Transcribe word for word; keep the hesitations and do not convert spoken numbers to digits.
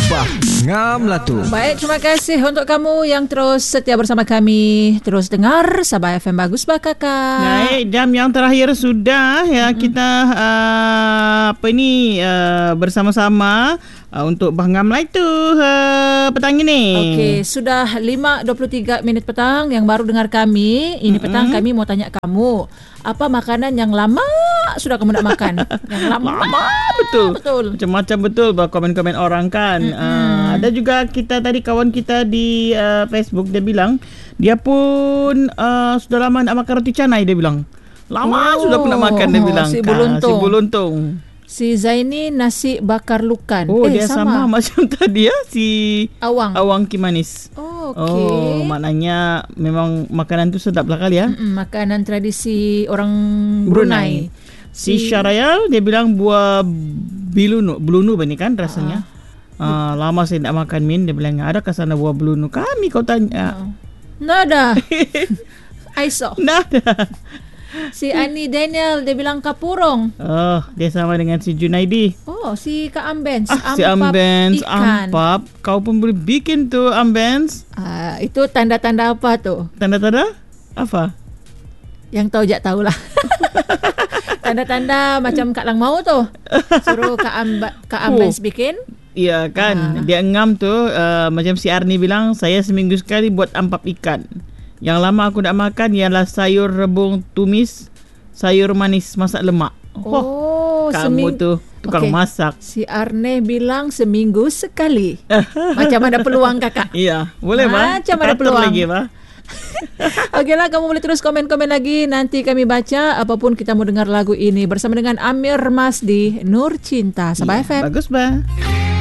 Bah, ngam lah tu. Baik, terima kasih untuk kamu yang terus setia bersama kami. Terus dengar Sabah F M. Bagus bah kakak. Baik, jam yang terakhir sudah ya, mm-hmm. kita uh, apa ni uh, bersama-sama uh, untuk Bahngam lah itu uh, petang ini. Okey, sudah lima dua puluh tiga minit petang yang baru dengar kami. Ini mm-hmm. petang kami mau tanya kamu, apa makanan yang lama sudah kamu nak makan? Yang lama, lama betul. Betul. Macam-macam betul bah komen-komen orang kan. Mm-hmm. Uh, ada juga kita tadi kawan kita di uh, Facebook, dia bilang dia pun uh, sudah lama nak makan roti canai, dia bilang. Lama oh, sudah pun nak makan, dia bilang. Si Buluntung. Si Buluntung. Si Zaini nasi bakar lukan. Oh, eh, dia sama. sama macam tadi ya, si Awang. Awang Kimanis. Oh, okey. Oh, maknanya memang makanan tu sedap lah kali ya. Mm-mm, makanan tradisi orang Brunei. Brunei. Si, si Syarayal dia bilang buah bilunu, belunu ni kan rasanya. Uh, lama saya nak makan min, dia bilang adakah sana buah belunu? Kami kau tanya. Uh, nada. Aiso. Nada. Si Ani Daniel dia bilang kapurong. Oh, dia sama dengan si Junaidi. Oh, si Kak Ambens. Ah, si Ambens, Ampap. Kau pun boleh bikin tu Ambens. Ah, itu tanda-tanda apa tu? Tanda-tanda apa? Yang tahu jak tahulah. Tanda-tanda macam Kak Lang mau tu. Suruh Kak Amba, Kak Ambens oh. bikin. Iya kan, ah. dia ngam tu uh, macam si Arni bilang, saya seminggu sekali buat ampap ikan. Yang lama aku nak makan ialah sayur rebung tumis, sayur manis masak lemak. Oh, oh kamu seming- tu tukang okay. masak. Si Arne bilang seminggu sekali. Macam ada peluang kakak. Iya, boleh bah. Macam ada peluang lagi bah. Okeylah, kamu boleh terus komen-komen lagi. Nanti kami baca apapun kita mau dengar lagu ini bersama dengan Amir Masdi, Nur Cinta, Sabah ya, F M. Bagus bah.